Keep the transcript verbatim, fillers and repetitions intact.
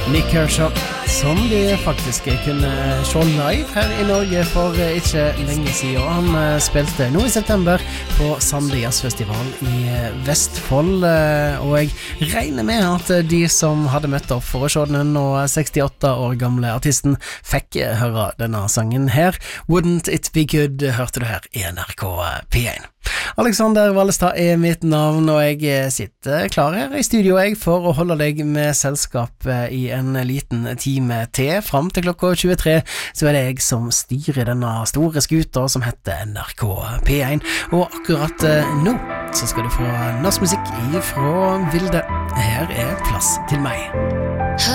Nick Kershaw, som de faktisk kunne se live her i Norge for ikke lenge siden. Han spilte nå i september på Sande Jazzfestival i Vestfold, og jeg regner med at de som hadde møtt opp for å se den nå sekstiåtte år gamle artisten fikk høre denne sangen her. Wouldn't It Be Good, hørte du her i N R K P én. Alexander Vallestad er mitt navn, og jeg sitter klar her i studio jeg for å holde deg med selskap i en liten time til. Frem til klokka tjuetre så er det jeg som styrer denne store skuta som heter N R K P én, og akkurat nå så skal du få norsk musikk ifra Vilde. Her er Plass til meg.